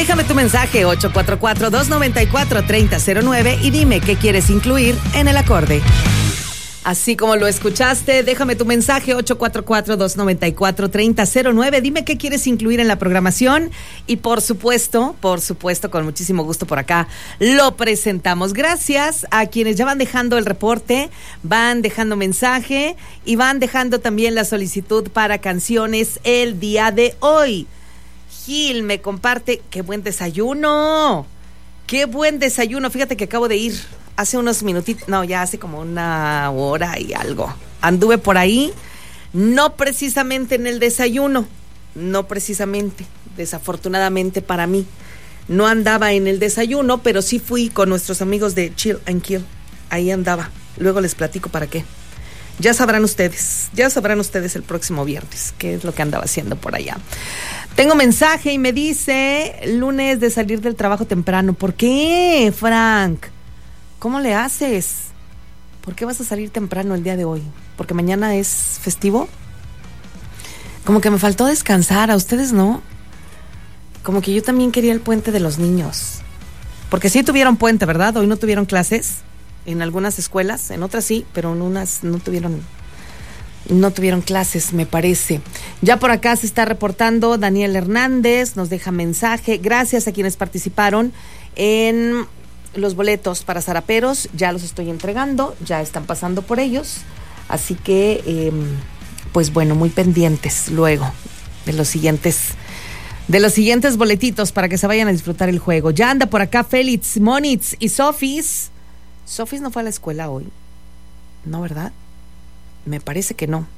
Déjame tu mensaje 844-294-3009 y dime qué quieres incluir en el acorde. Así como lo escuchaste, déjame tu mensaje 844-294-3009. Dime qué quieres incluir en la programación y por supuesto, con muchísimo gusto por acá lo presentamos. Gracias a quienes ya van dejando el reporte, van dejando mensaje y van dejando también la solicitud para canciones el día de hoy. Gil me comparte, qué buen desayuno. Fíjate que acabo de ir hace unos minutitos, ya hace como una hora y algo. Anduve por ahí, no precisamente en el desayuno, desafortunadamente para mí. No andaba en el desayuno, pero sí fui con nuestros amigos de Chill and Kill. Ahí andaba, luego les platico para qué. Ya sabrán ustedes el próximo viernes qué es lo que andaba haciendo por allá. Tengo mensaje y me dice, lunes de salir del trabajo temprano. ¿Por qué, Frank? ¿Cómo le haces? ¿Por qué vas a salir temprano el día de hoy? ¿Porque mañana es festivo? Como que me faltó descansar, ¿a ustedes no? Como que yo también quería el puente de los niños. Porque sí tuvieron puente, ¿verdad? Hoy no tuvieron clases en algunas escuelas, en otras sí, pero en unas no tuvieron clases, me parece. Ya por acá se está reportando Daniel Hernández, nos deja mensaje. Gracias a quienes participaron en los boletos para zaraperos, ya los estoy entregando, ya están pasando por ellos, así que pues bueno, muy pendientes luego de los siguientes boletitos para que se vayan a disfrutar el juego. Ya anda por acá Félix, Monitz y Sofis no fue a la escuela hoy, ¿no, verdad? Me parece que no,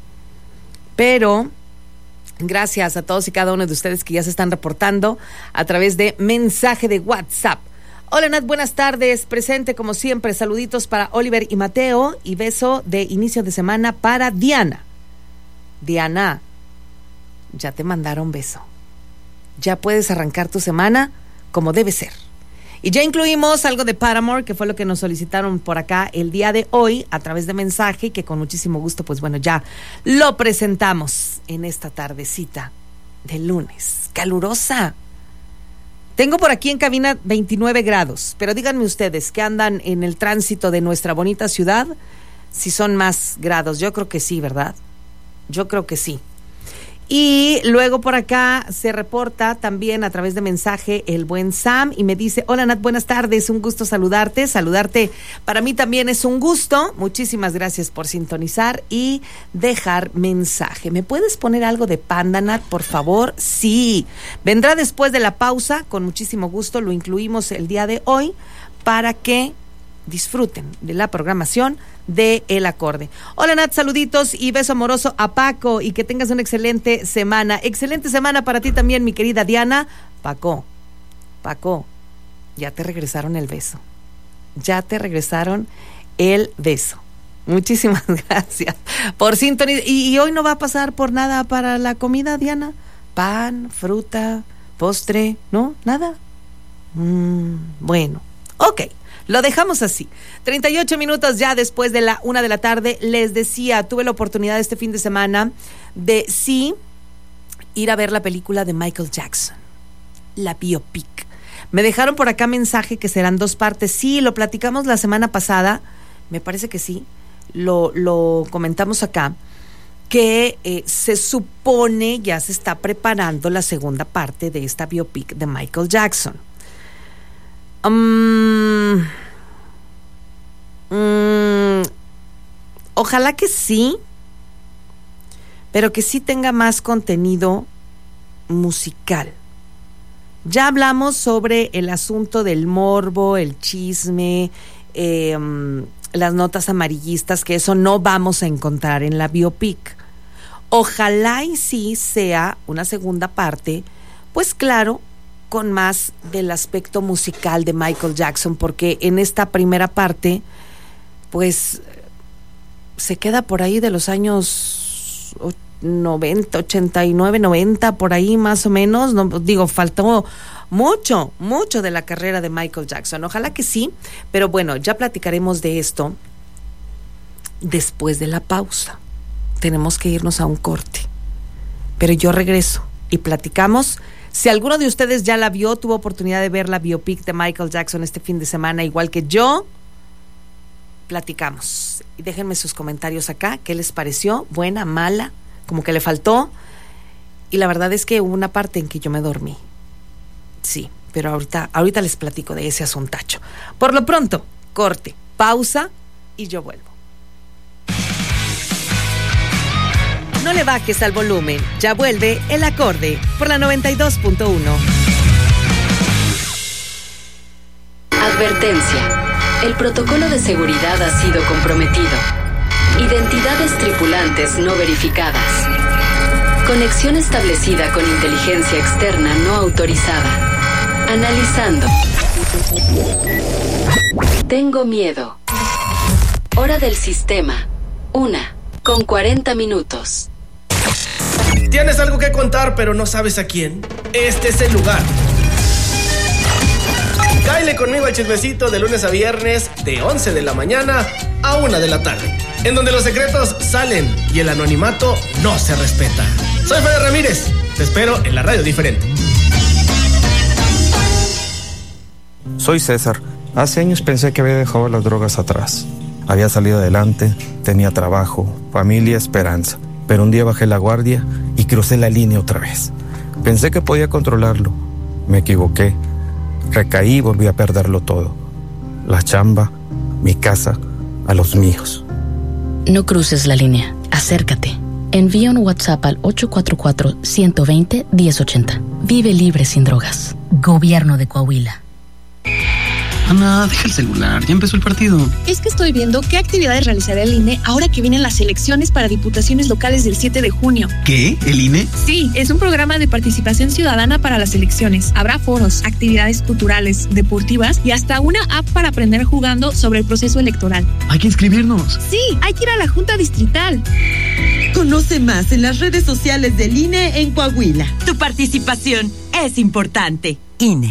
pero gracias a todos y cada uno de ustedes que ya se están reportando a través de mensaje de WhatsApp. Hola Nat, buenas tardes, presente como siempre, saluditos para Oliver y Mateo y beso de inicio de semana para Diana. Diana, ya te mandaron beso, ya puedes arrancar tu semana como debe ser. Y ya incluimos algo de Paramore, que fue lo que nos solicitaron por acá el día de hoy a través de mensaje, que con muchísimo gusto, pues bueno, ya lo presentamos en esta tardecita de lunes, calurosa. Tengo por aquí en cabina 29 grados, pero díganme ustedes que andan en el tránsito de nuestra bonita ciudad, si son más grados. Yo creo que sí, ¿verdad? Yo creo que sí. Y luego por acá se reporta también a través de mensaje el buen Sam y me dice, hola Nat, buenas tardes, un gusto saludarte para mí también es un gusto, muchísimas gracias por sintonizar y dejar mensaje. ¿Me puedes poner algo de Panda, Nat, por favor? Sí, vendrá después de la pausa, con muchísimo gusto lo incluimos el día de hoy para que disfruten de la programación de El Acorde. Hola Nat, saluditos y beso amoroso a Paco y que tengas una excelente semana. Excelente semana para ti también, mi querida Diana. Paco, ya te regresaron el beso. Muchísimas gracias por sintonizar. ¿Y hoy no va a pasar por nada para la comida, Diana? Pan, fruta, postre, ¿no? ¿Nada? Bueno, ok. Lo dejamos así. 38 minutos ya después de la 1 de la tarde. Les decía, tuve la oportunidad este fin de semana de sí ir a ver la película de Michael Jackson, la biopic. Me dejaron por acá mensaje que serán 2 partes. Sí, lo platicamos la semana pasada. Me parece que sí. Lo comentamos acá. Que se supone ya se está preparando la segunda parte de esta biopic de Michael Jackson. Ojalá que sí, pero que sí tenga más contenido musical. Ya hablamos sobre el asunto del morbo, el chisme, las notas amarillistas, que eso no vamos a encontrar en la biopic. Ojalá y sí sea una segunda parte, pues claro, con más del aspecto musical de Michael Jackson, porque en esta primera parte, pues se queda por ahí de los años 90, 89, 90, por ahí más o menos. No, digo, faltó mucho de la carrera de Michael Jackson. Ojalá que sí, pero bueno, ya platicaremos de esto después de la pausa. Tenemos que irnos a un corte, pero yo regreso y platicamos. Si alguno de ustedes ya la vio, tuvo oportunidad de ver la biopic de Michael Jackson este fin de semana, igual que yo, platicamos. Y déjenme sus comentarios acá, ¿qué les pareció? ¿Buena, mala? ¿Como que le faltó? Y la verdad es que hubo una parte en que yo me dormí. Sí, pero ahorita les platico de ese asuntacho. Por lo pronto, corte, pausa y yo vuelvo. No le bajes al volumen, ya vuelve El Acorde por la 92.1. Advertencia. El protocolo de seguridad ha sido comprometido. Identidades tripulantes no verificadas. Conexión establecida con inteligencia externa no autorizada. Analizando. Tengo miedo. Hora del sistema. 1:40 minutos. ¿Tienes algo que contar pero no sabes a quién? Este es el lugar. Cáele conmigo al chismecito de lunes a viernes de 11 de la mañana a 1 de la tarde, en donde los secretos salen y el anonimato no se respeta. Soy Fede Ramírez, te espero en la radio diferente. Soy César. Hace años pensé que había dejado las drogas atrás. Había salido adelante, tenía trabajo, familia, esperanza. Pero un día bajé la guardia y crucé la línea otra vez. Pensé que podía controlarlo. Me equivoqué. Recaí y volví a perderlo todo. La chamba, mi casa, a los míos. No cruces la línea. Acércate. Envía un WhatsApp al 844-120-1080. Vive libre sin drogas. Gobierno de Coahuila. Ana, deja el celular, ya empezó el partido. Es que estoy viendo qué actividades realizará el INE ahora que vienen las elecciones para diputaciones locales del 7 de junio. ¿Qué? ¿El INE? Sí, es un programa de participación ciudadana para las elecciones. Habrá foros, actividades culturales, deportivas y hasta una app para aprender jugando sobre el proceso electoral. Hay que inscribirnos. Sí, hay que ir a la Junta Distrital. Conoce más en las redes sociales del INE en Coahuila. Tu participación es importante. INE.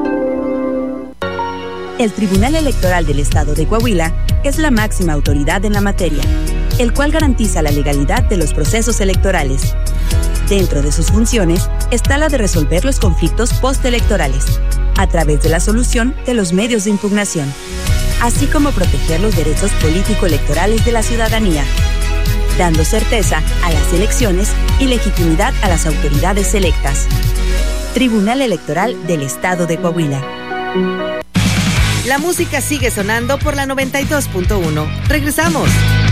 El Tribunal Electoral del Estado de Coahuila es la máxima autoridad en la materia, el cual garantiza la legalidad de los procesos electorales. Dentro de sus funciones está la de resolver los conflictos postelectorales, a través de la solución de los medios de impugnación, así como proteger los derechos político-electorales de la ciudadanía, dando certeza a las elecciones y legitimidad a las autoridades electas. Tribunal Electoral del Estado de Coahuila. La música sigue sonando por la 92.1. Regresamos.